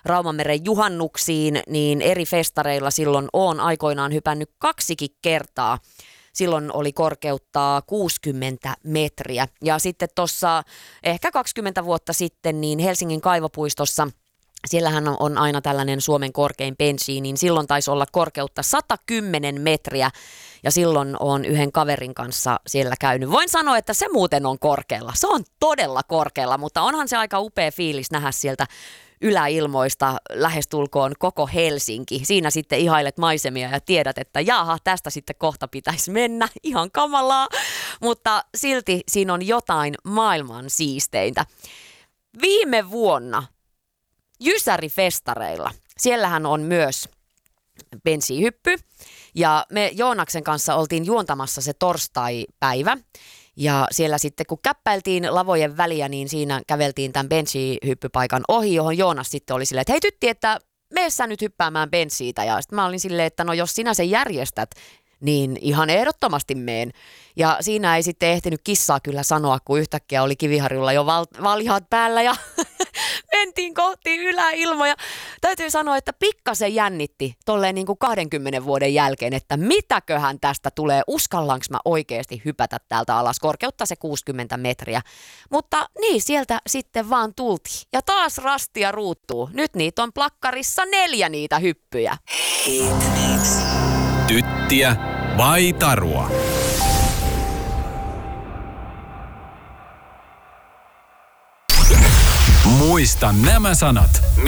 Raumanmeren juhannuksiin, niin eri festareilla silloin olen aikoinaan hypännyt 2 kertaa. Silloin oli korkeutta 60 metriä. Ja sitten tuossa ehkä 20 vuotta sitten niin Helsingin kaivopuistossa, siellähän on aina tällainen Suomen korkein pensi, niin silloin taisi olla korkeutta 110 metriä. Ja silloin olen yhden kaverin kanssa siellä käynyt. Voin sanoa, että se muuten on korkealla. Se on todella korkealla, mutta onhan se aika upea fiilis nähdä sieltä yläilmoista lähestulkoon koko Helsinki. Siinä sitten ihailet maisemia ja tiedät, että jaha, tästä sitten kohta pitäisi mennä. Ihan kamalaa, mutta silti siinä on jotain maailman siisteintä. Viime vuonna Jysäri-festareilla, siellähän on myös bensihyppy ja me Joonaksen kanssa oltiin juontamassa se torstai-päivä. Ja siellä sitten kun käppäiltiin lavojen väliä, niin siinä käveltiin tämän bensihyppypaikan ohi, johon Joonas sitten oli silleen, että hei tytti, että mene sä nyt hyppäämään bensiitä. Ja sitten mä olin silleen, että no jos sinä sen järjestät, niin ihan ehdottomasti meen. Ja siinä ei sitten ehtinyt kissaa kyllä sanoa, kun yhtäkkiä oli Kiviharjulla jo valjaat päällä ja mentiin kohti yläilmoja. Täytyy sanoa, että pikkasen jännitti tolleen niin kuin 20 vuoden jälkeen, että mitäköhän tästä tulee, uskallanko mä oikeasti hypätä täältä alas, korkeutta se 60 metriä. Mutta niin, sieltä sitten vaan tultiin. Ja taas rastia ruuttuu. Nyt niitä on plakkarissa 4 niitä hyppyjä. Tyttiä vai tarua? Muista nämä sanat.